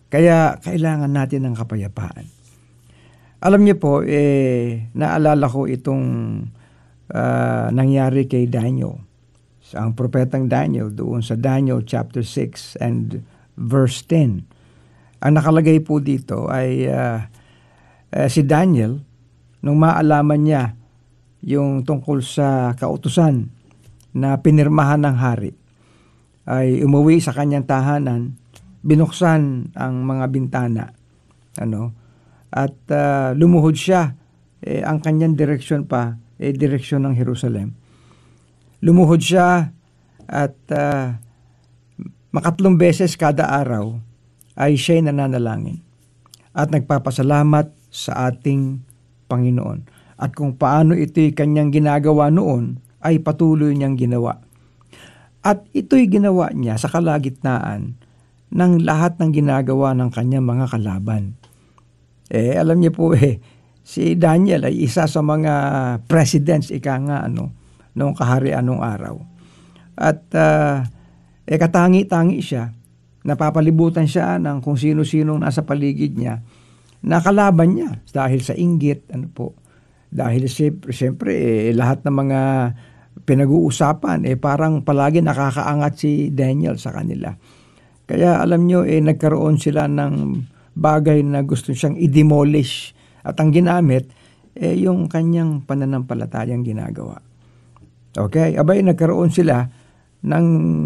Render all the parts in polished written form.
Kaya kailangan natin ng kapayapaan. Alam niyo po, naalala ko itong nangyari kay Daniel. Ang propetang Daniel doon sa Daniel chapter 6 and verse 10. Ang nakalagay po dito ay si Daniel, nung maalaman niya yung tungkol sa kautusan na pinirmahan ng hari, ay umuwi sa kanyang tahanan, binuksan ang mga bintana, at lumuhod siya. Ang kanyang direksyon pa, direksyon ng Jerusalem. Lumuhod siya at makatlong beses kada araw ay siya'y nananalangin at nagpapasalamat sa ating Panginoon. At kung paano ito'y kanyang ginagawa noon, ay patuloy niyang ginawa. At ito'y ginawa niya sa kalagitnaan ng lahat ng ginagawa ng kanyang mga kalaban. Alam niyo po, si Daniel ay isa sa mga presidents, noong kaharian nung araw. At katangi-tangi siya, napapalibutan siya ng kung sino-sinong nasa paligid niya, nakalaban niya dahil sa inggit, dahil siyempre lahat ng mga pinag-uusapan, parang palagi nakakaangat si Daniel sa kanila. Kaya alam nyo, nagkaroon sila ng bagay na gusto siyang i-demolish. At ang ginamit, yung kanyang pananampalatayang ginagawa. Okay? Abay, nagkaroon sila ng,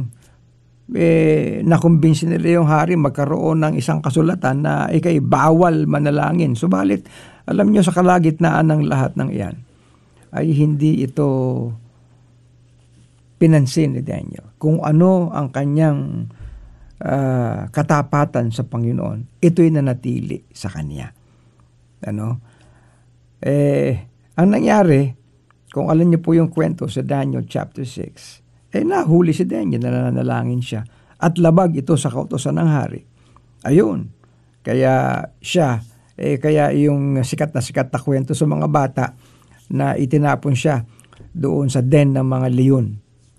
nakumbinsi nila yung hari magkaroon ng isang kasulatan na ikay bawal manalangin. Subalit, alam nyo, sa kalagitnaan ng lahat ng iyan, ay hindi ito pinansin ni Daniel. Kung ano ang kanyang katapatan sa Panginoon, ito'y nanatili sa kanya. Ang nangyari, kung alam niyo po yung kwento sa Daniel chapter 6, nahuli si Daniel, nananalangin siya, at labag ito sa kautusan ng hari. Ayun, kaya siya, kaya yung sikat na kwento sa mga bata na itinapon siya doon sa den ng mga leon.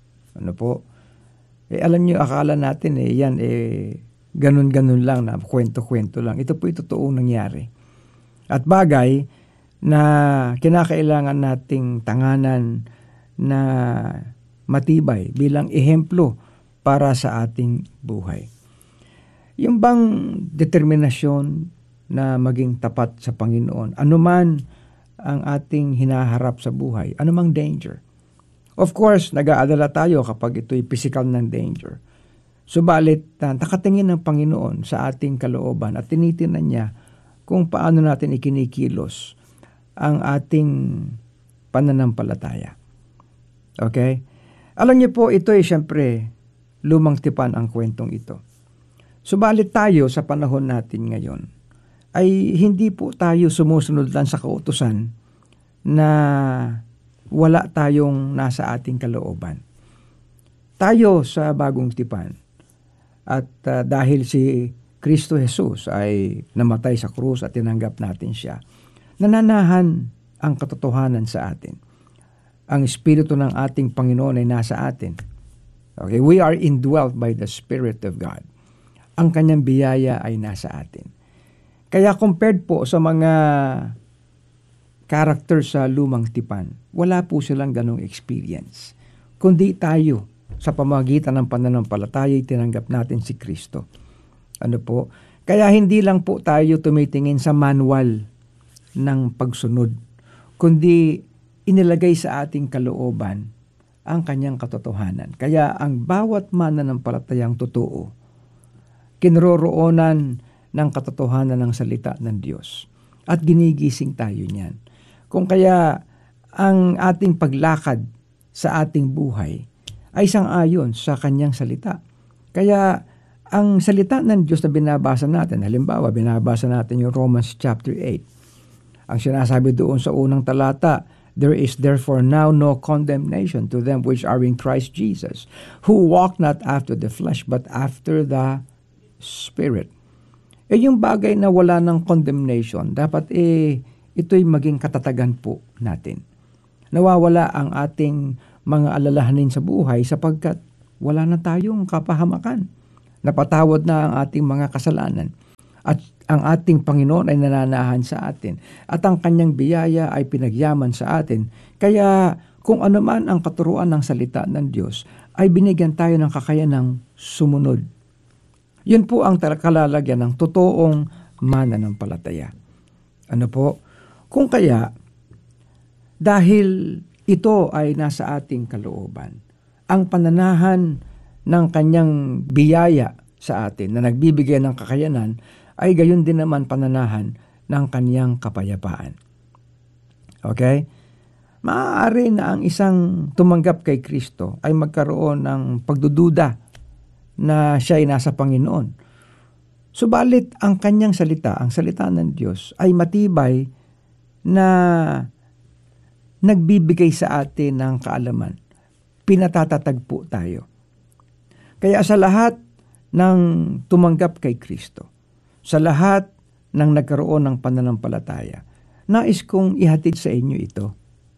Alam niyo, akala natin yan ganun-ganun lang na kwento-kwento lang. Ito po totoong nangyari. At bagay na kinakailangan nating tanganan na matibay bilang ehemplo para sa ating buhay. Yung bang determinasyon na maging tapat sa Panginoon, anuman ang ating hinaharap sa buhay, anumang danger. Of course, nag-aalala tayo kapag ito'y physical ng danger. Subalit, nakatingin ng Panginoon sa ating kalooban at tinitinan niya kung paano natin ikinikilos ang ating pananampalataya. Okay? Alam niyo po, ito ay siyempre lumang tipan ang kwentong ito. Subalit tayo sa panahon natin ngayon, ay hindi po tayo sumusunod lang sa kautusan na wala tayong nasa ating kalooban. Tayo sa bagong tipan, at dahil si Kristo Jesus ay namatay sa krus at tinanggap natin siya, nananahan ang katotohanan sa atin. Ang Espiritu ng ating Panginoon ay nasa atin. Okay, we are indwelt by the Spirit of God. Ang kanyang biyaya ay nasa atin. Kaya compared po sa mga character sa lumang tipan, wala po silang ganong experience. Kundi tayo, sa pamamagitan ng pananampalataya, tinanggap natin si Kristo. Kaya hindi lang po tayo tumitingin sa manual ng pagsunod, kundi inilagay sa ating kalooban ang kanyang katotohanan. Kaya ang bawat mananampalatayang totoo, kinroroonan ng katotohanan ng salita ng Diyos. At ginigising tayo niyan. Kung kaya ang ating paglakad sa ating buhay ay sang-ayon sa kanyang salita. Kaya ang salita ng Diyos na binabasa natin, halimbawa binabasa natin yung Romans chapter 8. Ang sinasabi doon sa unang talata, there is therefore now no condemnation to them which are in Christ Jesus, who walk not after the flesh but after the Spirit. Yung bagay na wala ng condemnation, dapat ito'y maging katatagan po natin. Nawawala ang ating mga alalahanin sa buhay sapagkat wala na tayong kapahamakan. Napatawad na ang ating mga kasalanan. at ang ating Panginoon ay nananahan sa atin at ang kanyang biyaya ay pinagyaman sa atin. Kaya kung ano man ang katuruan ng salita ng Diyos, ay binigyan tayo ng kakayanang sumunod. Yun po ang kalalagyan ng totoong mananampalataya. Ano po? Kung kaya, dahil ito ay nasa ating kalooban, ang pananahan ng kanyang biyaya sa atin na nagbibigay ng kakayanan ay gayon din naman pananahan ng kanyang kapayapaan. Okay? Maaari na ang isang tumanggap kay Kristo ay magkaroon ng pagdududa na siya ay nasa Panginoon. Subalit ang kanyang salita, ang salita ng Diyos ay matibay na nagbibigay sa atin ng kaalaman. Pinatatatag po tayo. Kaya sa lahat ng tumanggap kay Kristo, sa lahat ng nagkaroon ng pananampalataya, nais kong ihatid sa inyo ito.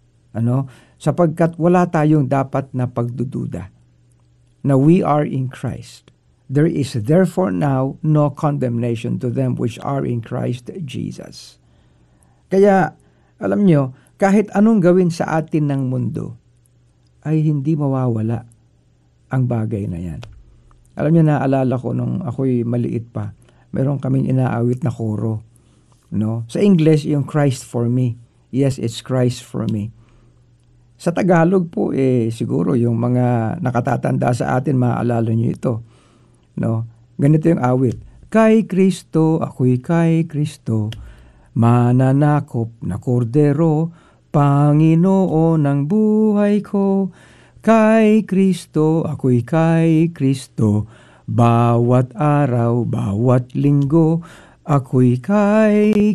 Sapagkat wala tayong dapat na pagdududa na we are in Christ. There is therefore now no condemnation to them which are in Christ Jesus. Kaya, alam nyo, kahit anong gawin sa atin ng mundo, ay hindi mawawala ang bagay na yan. Alam nyo, naalala ko nung ako'y maliit pa, meron kaming inaawit na koro. Sa English, yung Christ for me. Yes, it's Christ for me. Sa Tagalog po, siguro yung mga nakatatanda sa atin, maaalala nyo ito. Ganito yung awit. Kay Kristo, ako'y kay Kristo, mananakop na kordero, Panginoon ng buhay ko. Kay Kristo, ako'y kay Kristo, bawat araw, bawat linggo, ako'y kay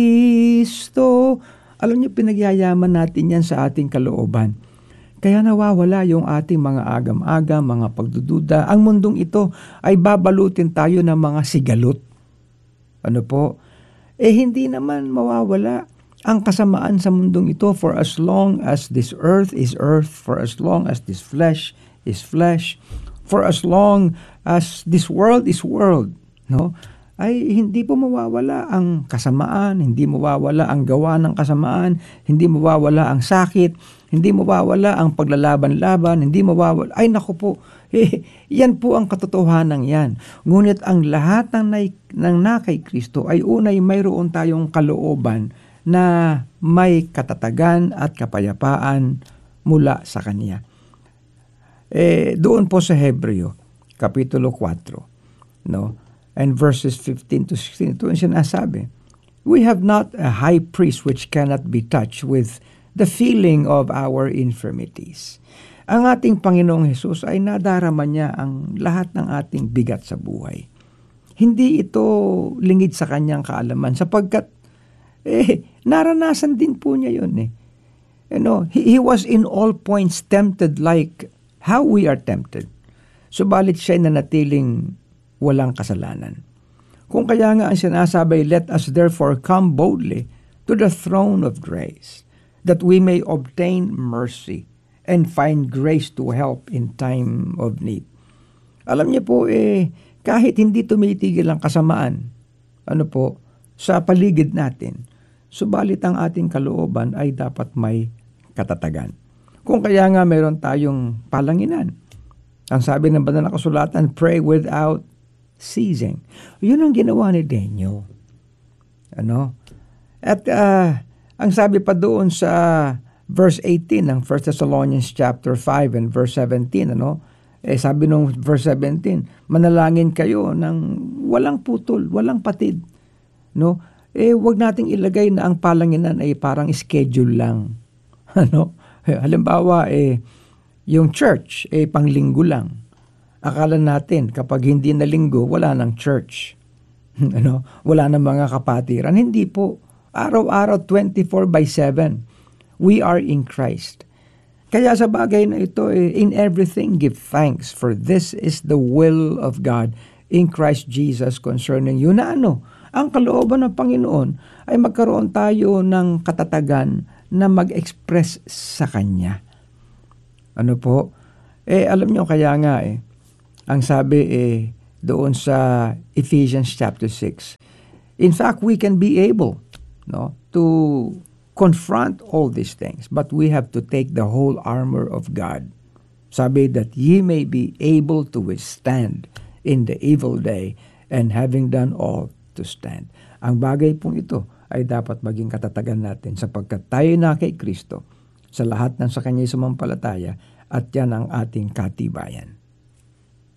Kristo. Alam niyo, pinagyayaman natin yan sa ating kalooban. Kaya nawawala yung ating mga agam-agam, mga pagdududa. Ang mundong ito ay babalutin tayo ng mga sigalot. Ano po? Hindi naman mawawala ang kasamaan sa mundong ito for as long as this earth is earth, for as long as this flesh is flesh, for as long as this world is world, ay hindi po mawawala ang kasamaan, hindi mawawala ang gawa ng kasamaan, hindi mawawala ang sakit, hindi mawawala ang paglalaban-laban, hindi mawawala. Ay naku po, yan po ang katotohanan yan. Ngunit ang lahat ng na kay Kristo ay unay mayroon tayong kalooban na may katatagan at kapayapaan mula sa Kanya. Doon po sa Hebreo, Kapitulo 4, and verses 15 to 16, ito yung sinasabi, we have not a high priest which cannot be touched with the feeling of our infirmities. Ang ating Panginoong Hesus ay nadarama niya ang lahat ng ating bigat sa buhay. Hindi ito lingid sa kanyang kaalaman sapagkat naranasan din po niya yun. He was in all points tempted like how we are tempted. Subalit siya ay nanatiling walang kasalanan. Kung kaya nga ang sinasabi, let us therefore come boldly to the throne of grace, that we may obtain mercy and find grace to help in time of need. Alam niyo po, kahit hindi tumitigil ang kasamaan, sa paligid natin, subalit ang ating kalooban ay dapat may katatagan. Kung kaya nga mayroon tayong palanginan. Ang sabi ng banal na kasulatan, pray without ceasing. Yun ang ginawa ni Daniel. At ang sabi pa doon sa verse 18 ng 1 Thessalonians chapter 5 and verse 17, sabi nung verse 17, manalangin kayo ng walang putol, walang patid. Wag nating ilagay na ang palanginan ay parang schedule lang. Halimbawa, yung church, panglinggo lang. Akala natin, kapag hindi na linggo, wala nang church. Wala nang mga kapatiran. Hindi po. Araw-araw, 24/7. We are in Christ. Kaya sa bagay na ito, in everything give thanks, for this is the will of God in Christ Jesus concerning you. Na ang kalooban ng Panginoon ay magkaroon tayo ng katatagan na mag-express sa Kanya. Alam nyo, kaya nga ang sabi doon sa Ephesians chapter 6, In fact, we can be able, no, to confront all these things, but we have to take the whole armor of God. Sabi that ye may be able to withstand in the evil day, and having done all, to stand. Ang bagay pong ito ay dapat maging katatagan natin sapagkat tayo na kay Kristo sa lahat ng sa Kanya sumampalataya, at yan ang ating katibayan.